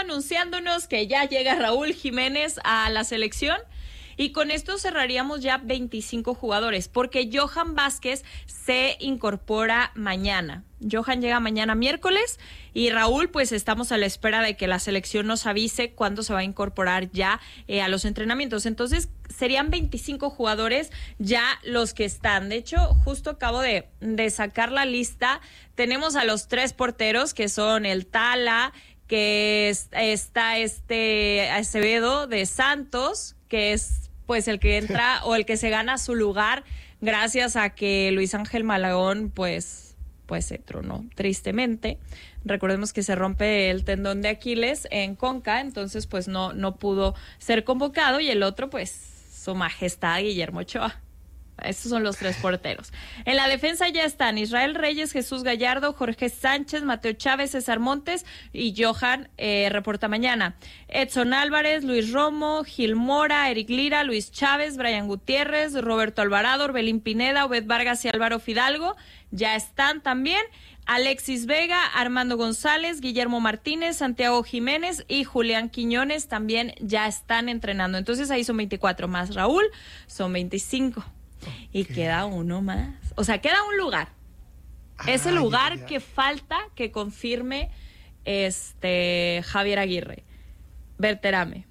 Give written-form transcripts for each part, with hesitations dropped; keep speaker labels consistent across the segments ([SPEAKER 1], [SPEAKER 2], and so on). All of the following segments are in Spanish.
[SPEAKER 1] anunciándonos que ya llega Raúl Jiménez a la selección. Y con esto cerraríamos ya 25 jugadores, porque Johan Vázquez se incorpora mañana. Johan llega mañana miércoles y Raúl, pues estamos a la espera de que la selección nos avise cuándo se va a incorporar ya a los entrenamientos. Entonces serían 25 jugadores ya los que están. De hecho, justo acabo de sacar la lista. Tenemos a los 3 porteros, que son el Tala, que está Acevedo de Santos, que es pues el que entra o el que se gana su lugar gracias a que Luis Ángel Malagón pues se tronó tristemente. Recordemos que se rompe el tendón de Aquiles en Conca, entonces pues no pudo ser convocado, y el otro pues su majestad Guillermo Ochoa. Estos son los 3 porteros. En la defensa ya están Israel Reyes, Jesús Gallardo, Jorge Sánchez, Mateo Chávez, César Montes y Johan reporta mañana. Edson Álvarez, Luis Romo, Gil Mora, Eric Lira, Luis Chávez, Brian Gutiérrez, Roberto Alvarado, Orbelín Pineda, Obed Vargas y Álvaro Fidalgo ya están también. Alexis Vega, Armando González, Guillermo Martínez, Santiago Jiménez y Julián Quiñones también ya están entrenando. Entonces ahí son 24 más Raúl, son 25. Y queda uno más. O sea, queda un lugar. Es el lugar que falta que confirme Javier Aguirre. Berterame.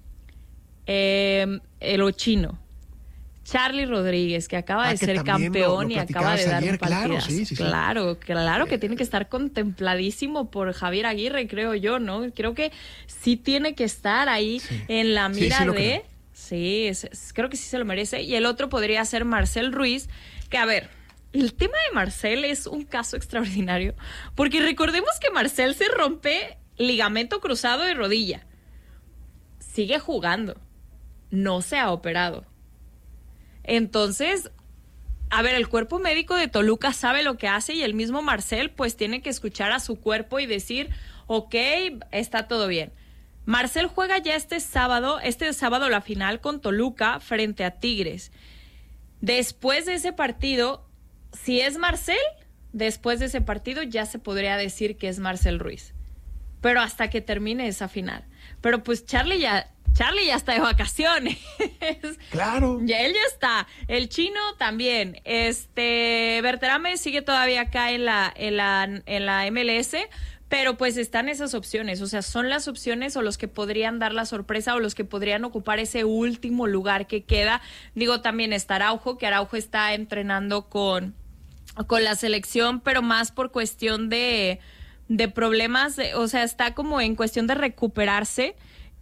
[SPEAKER 1] El Ochino. Charly Rodríguez, que acaba de ser campeón y acaba de dar un partidazo. Claro, claro que tiene que estar contempladísimo por Javier Aguirre, creo yo, ¿no? Creo que sí tiene que estar ahí en la mira de... Sí, creo que sí se lo merece. Y el otro podría ser Marcel Ruiz, que a ver, el tema de Marcel es un caso extraordinario, porque recordemos que Marcel se rompe ligamento cruzado de rodilla. Sigue jugando, no se ha operado. Entonces, a ver, el cuerpo médico de Toluca sabe lo que hace y el mismo Marcel pues tiene que escuchar a su cuerpo y decir, ok, está todo bien. Marcel juega ya este sábado la final con Toluca frente a Tigres. Después de ese partido, si es Marcel, después de ese partido ya se podría decir que es Marcel Ruiz. Pero hasta que termine esa final. Pero pues Charly ya está de vacaciones.
[SPEAKER 2] Claro.
[SPEAKER 1] Ya él ya está. El Chino también. Berterame sigue todavía acá en la MLS. Pero pues están esas opciones, o sea, son las opciones o los que podrían dar la sorpresa o los que podrían ocupar ese último lugar que queda. Digo, también está Araujo, que Araujo está entrenando con la selección, pero más por cuestión de problemas, o sea, está como en cuestión de recuperarse.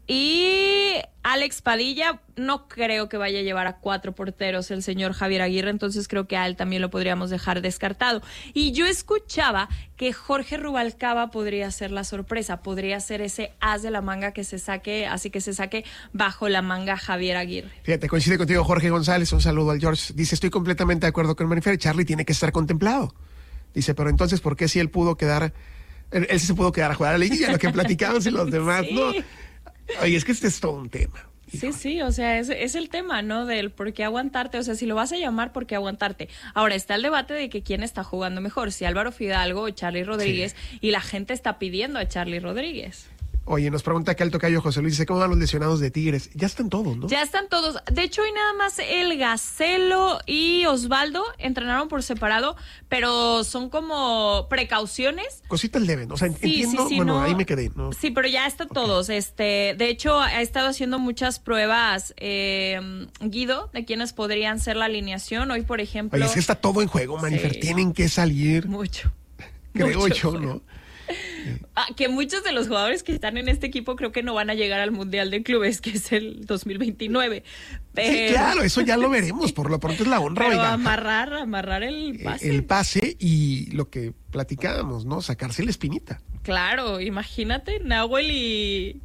[SPEAKER 1] Y Alex Padilla, no creo que vaya a llevar a 4 porteros el señor Javier Aguirre, entonces creo que a él también lo podríamos dejar descartado. Y yo escuchaba que Jorge Rubalcaba podría ser la sorpresa, podría ser ese as de la manga que se saque bajo la manga Javier Aguirre.
[SPEAKER 2] Fíjate, coincide contigo Jorge González, un saludo al George. Dice, estoy completamente de acuerdo con Marifer, Charly tiene que estar contemplado. Dice, pero entonces, ¿por qué si él pudo quedar, él sí se pudo quedar a jugar a la liguilla, lo que platicamos y los demás,
[SPEAKER 1] sí.
[SPEAKER 2] ¿no? Oye, es que este es todo un tema.
[SPEAKER 1] Sí, o sea, es el tema, ¿no? Del por qué aguantarte, o sea, si lo vas a llamar, ¿por qué aguantarte? Ahora, está el debate de que quién está jugando mejor, si Álvaro Fidalgo o Charly Rodríguez, y la gente está pidiendo a Charly Rodríguez.
[SPEAKER 2] Oye, nos pregunta acá el tocayo José Luis, dice, ¿cómo van los lesionados de Tigres? Ya están todos, ¿no?
[SPEAKER 1] Ya están todos. De hecho, hoy nada más el Gacelo y Osvaldo entrenaron por separado, pero son como precauciones.
[SPEAKER 2] Cositas leves, o sea, entiendo,
[SPEAKER 1] sí,
[SPEAKER 2] bueno,
[SPEAKER 1] no,
[SPEAKER 2] ahí me quedé, ¿no?
[SPEAKER 1] Sí, pero ya están todos. De hecho, ha estado haciendo muchas pruebas Guido, de quienes podrían ser la alineación. Hoy, por ejemplo...
[SPEAKER 2] Oye, es que está todo en juego, Marifer, tienen que salir.
[SPEAKER 1] Mucho.
[SPEAKER 2] Creo yo, ¿no?
[SPEAKER 1] Que muchos de los jugadores que están en este equipo creo que no van a llegar al Mundial de Clubes, que es el 2029.
[SPEAKER 2] Sí, claro, eso ya lo veremos, por lo pronto es la honra.
[SPEAKER 1] Pero
[SPEAKER 2] oiga,
[SPEAKER 1] amarrar el pase.
[SPEAKER 2] El pase y lo que platicábamos, ¿no? Sacarse la espinita.
[SPEAKER 1] Claro, imagínate, Nahuel y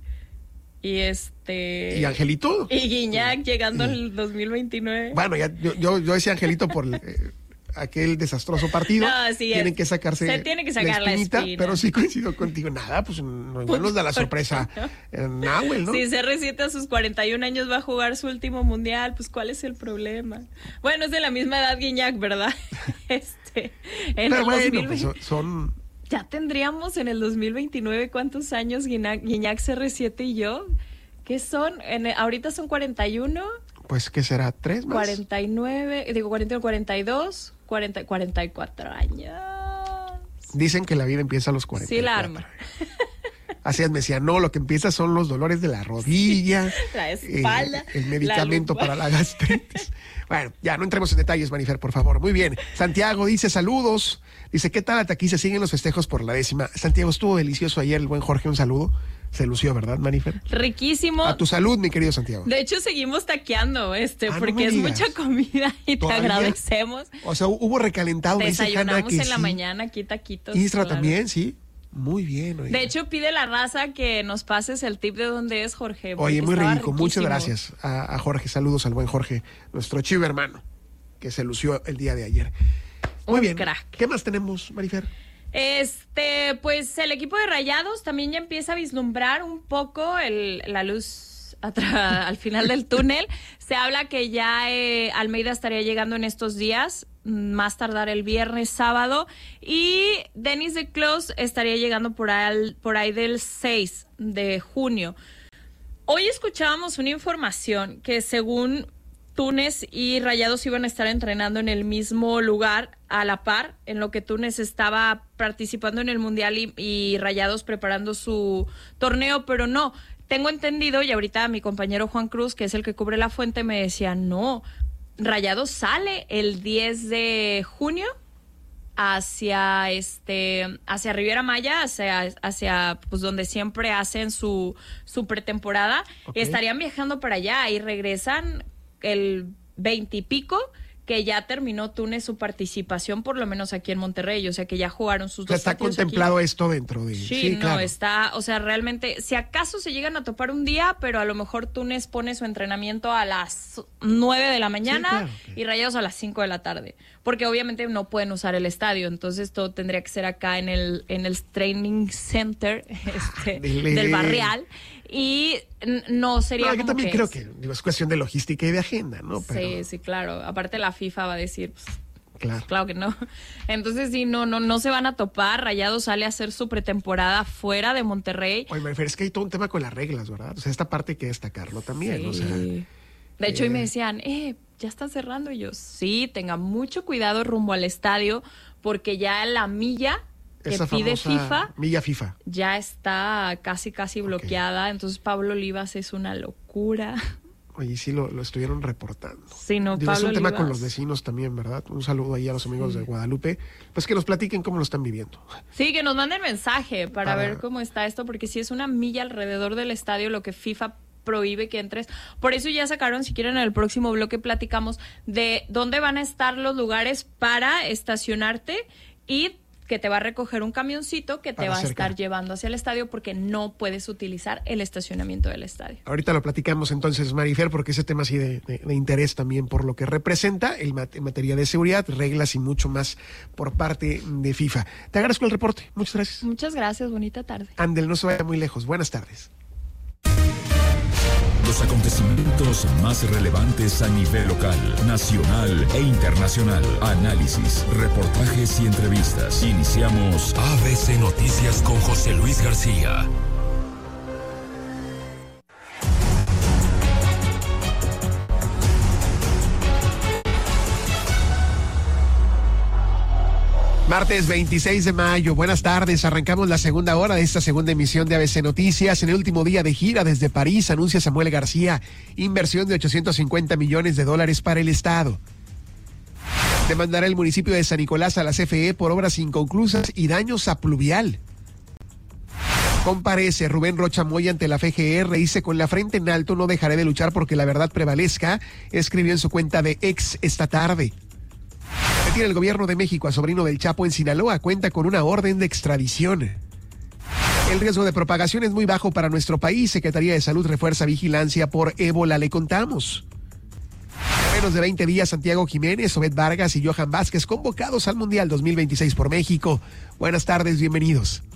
[SPEAKER 2] Angelito.
[SPEAKER 1] Y Guiñac llegando al 2029.
[SPEAKER 2] Bueno, ya yo decía Angelito por aquel desastroso partido.
[SPEAKER 1] No, sí,
[SPEAKER 2] tienen que sacarse
[SPEAKER 1] se tiene que sacar la espina.
[SPEAKER 2] Pero sí coincido contigo. Nada, pues no nos da la sorpresa Nahuel, ¿no?
[SPEAKER 1] Si CR7 a sus 41 años va a jugar su último mundial, pues ¿cuál es el problema? Bueno, es de la misma edad Guiñac, ¿verdad?
[SPEAKER 2] Pero bueno, pues son
[SPEAKER 1] ya tendríamos en el 2029 ¿cuántos años Guiñac CR7 y yo? ¿Qué son? Ahorita son 41.
[SPEAKER 2] Pues, ¿qué será? ¿3 más?
[SPEAKER 1] 49, digo 41, 42, 44 años.
[SPEAKER 2] Dicen que la vida empieza a los 44.
[SPEAKER 1] Sí, la arma.
[SPEAKER 2] Así es, me decía, no, lo que empieza son los dolores de la rodilla,
[SPEAKER 1] la espalda,
[SPEAKER 2] el medicamento para la gastritis. Bueno, ya no entremos en detalles, Marifer, por favor. Muy bien. Santiago dice, saludos. Dice, ¿qué tal Ataquí? Se siguen los festejos por la 10ª. Santiago, estuvo delicioso ayer el buen Jorge, un saludo. Se lució, ¿verdad, Marifer?
[SPEAKER 1] Riquísimo.
[SPEAKER 2] A tu salud, mi querido Santiago.
[SPEAKER 1] De hecho, seguimos taqueando, porque
[SPEAKER 2] no
[SPEAKER 1] es
[SPEAKER 2] digas.
[SPEAKER 1] mucha comida y te agradecemos.
[SPEAKER 2] O sea, hubo recalentado.
[SPEAKER 1] Desayunamos
[SPEAKER 2] que
[SPEAKER 1] en la
[SPEAKER 2] sí.
[SPEAKER 1] mañana aquí taquitos.
[SPEAKER 2] Isra
[SPEAKER 1] claro.
[SPEAKER 2] también, sí. Muy bien. Oiga.
[SPEAKER 1] De hecho, pide la raza que nos pases el tip de dónde es, Jorge.
[SPEAKER 2] Oye, muy rico.
[SPEAKER 1] Riquísimo.
[SPEAKER 2] Muchas gracias a Jorge. Saludos al buen Jorge, nuestro chivo hermano, que se lució el día de ayer. Muy
[SPEAKER 1] Un
[SPEAKER 2] bien.
[SPEAKER 1] crack.
[SPEAKER 2] ¿Qué más tenemos, Marifer?
[SPEAKER 1] Pues el equipo de Rayados también ya empieza a vislumbrar un poco la luz al final del túnel. Se habla que ya Almeida estaría llegando en estos días, más tardar el viernes, sábado, y Denis de Clos estaría llegando por ahí del 6 de junio. Hoy escuchábamos una información que según Túnez y Rayados iban a estar entrenando en el mismo lugar a la par, en lo que Túnez estaba participando en el Mundial y Rayados preparando su torneo, pero no. Tengo entendido, y ahorita mi compañero Juan Cruz, que es el que cubre la fuente, me decía, no, Rayados sale el 10 de junio hacia Riviera Maya, hacia pues donde siempre hacen su pretemporada.
[SPEAKER 2] Okay.
[SPEAKER 1] Estarían viajando para allá y regresan el 20 y pico, que ya terminó Túnez su participación, por lo menos aquí en Monterrey, o sea que ya jugaron sus dos
[SPEAKER 2] Está
[SPEAKER 1] partidos
[SPEAKER 2] contemplado
[SPEAKER 1] aquí.
[SPEAKER 2] Esto dentro de...
[SPEAKER 1] Sí, no,
[SPEAKER 2] claro.
[SPEAKER 1] está, o sea, realmente, si acaso se llegan a topar un día, pero a lo mejor Túnez pone su entrenamiento a las 9 de la mañana,
[SPEAKER 2] claro,
[SPEAKER 1] y Rayados a las 5 de la tarde, porque obviamente no pueden usar el estadio, entonces todo tendría que ser acá en el Training Center del Barrial, y no sería
[SPEAKER 2] No,
[SPEAKER 1] como
[SPEAKER 2] yo también
[SPEAKER 1] que
[SPEAKER 2] creo que es cuestión de logística y de agenda, ¿no? Pero,
[SPEAKER 1] Sí, claro, aparte la FIFA va a decir, pues,
[SPEAKER 2] claro.
[SPEAKER 1] claro que no. Entonces sí, no se van a topar. Rayados sale a hacer su pretemporada fuera de Monterrey.
[SPEAKER 2] Oye, Marifer, es que hay todo un tema con las reglas, ¿verdad? O sea, esta parte hay que destacarlo también,
[SPEAKER 1] Sí.
[SPEAKER 2] o sea...
[SPEAKER 1] De hecho, hoy me decían, ya está cerrando. Y yo, sí, tenga mucho cuidado rumbo al estadio, porque ya la milla que
[SPEAKER 2] esa
[SPEAKER 1] pide
[SPEAKER 2] famosa
[SPEAKER 1] FIFA
[SPEAKER 2] milla FIFA.
[SPEAKER 1] ya está casi bloqueada. Entonces Pablo Olivas es una locura.
[SPEAKER 2] Oye, sí lo estuvieron reportando.
[SPEAKER 1] Sí, no,
[SPEAKER 2] Digo, es
[SPEAKER 1] Pablo
[SPEAKER 2] un tema
[SPEAKER 1] Olivas.
[SPEAKER 2] con los vecinos también, ¿verdad? Un saludo ahí a los amigos de Guadalupe. Pues que nos platiquen cómo lo están viviendo.
[SPEAKER 1] Sí, que nos manden mensaje para
[SPEAKER 2] Para-
[SPEAKER 1] ver cómo está esto, porque si es una milla alrededor del estadio lo que FIFA prohíbe que entres. Por eso ya sacaron, si quieren en el próximo bloque platicamos de dónde van a estar los lugares para estacionarte y que te va a recoger un camioncito que te
[SPEAKER 2] Para
[SPEAKER 1] va a
[SPEAKER 2] acercar.
[SPEAKER 1] estar llevando hacia el estadio, porque no puedes utilizar el estacionamiento del estadio.
[SPEAKER 2] Ahorita lo platicamos entonces, Marifer, porque ese tema sí de interés también por lo que representa en materia de seguridad, reglas y mucho más por parte de FIFA. Te agradezco el reporte. Muchas gracias.
[SPEAKER 1] Muchas gracias, bonita tarde.
[SPEAKER 2] Andel, no se vaya muy lejos. Buenas tardes.
[SPEAKER 3] Los acontecimientos más relevantes a nivel local, nacional e internacional. Análisis, reportajes y entrevistas. Iniciamos ABC Noticias con José Luis García.
[SPEAKER 2] Martes 26 de mayo, buenas tardes. Arrancamos la segunda hora de esta segunda emisión de ABC Noticias. En el último día de gira desde París, anuncia Samuel García inversión de $850 millones para el Estado. Demandará el municipio de San Nicolás a la CFE por obras inconclusas y daños a pluvial. Comparece Rubén Rocha Moya ante la FGR, dice: con la frente en alto no dejaré de luchar porque la verdad prevalezca, escribió en su cuenta de X esta tarde. Retiene el gobierno de México a sobrino del Chapo en Sinaloa, cuenta con una orden de extradición. El riesgo de propagación es muy bajo para nuestro país. Secretaría de Salud refuerza vigilancia por ébola, le contamos. En menos de 20 días, Santiago Jiménez, Obed Vargas y Johan Vázquez convocados al Mundial 2026 por México. Buenas tardes, bienvenidos.